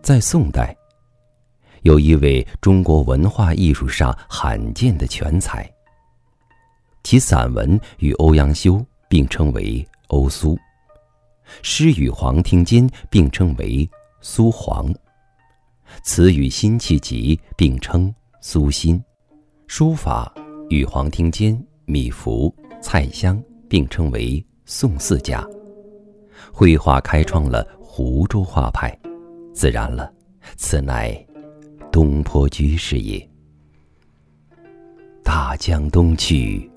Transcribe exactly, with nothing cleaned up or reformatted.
在宋代，有一位中国文化艺术上罕见的全才，其散文与欧阳修并称为欧苏，诗与黄庭坚并称为苏黄，词与辛弃疾并称苏辛，书法与黄庭坚、米芾、蔡襄并称为宋四家，绘画开创了湖州画派，自然了，此乃东坡居士也。大江东去，